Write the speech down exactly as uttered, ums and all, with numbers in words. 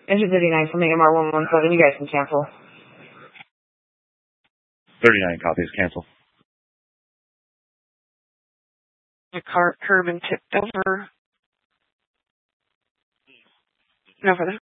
Engine thirty-nine from A M R one one seven. You guys can cancel. thirty-nine copies. Cancel. The car curb and tipped over. No further.